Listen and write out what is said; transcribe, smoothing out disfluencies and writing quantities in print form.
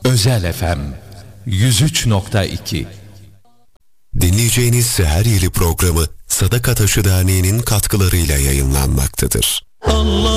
Özel FM 103.2. Dinleyeceğiniz her yeni programı Sadaka Taşı Derneği'nin katkılarıyla yayınlanmaktadır. Allah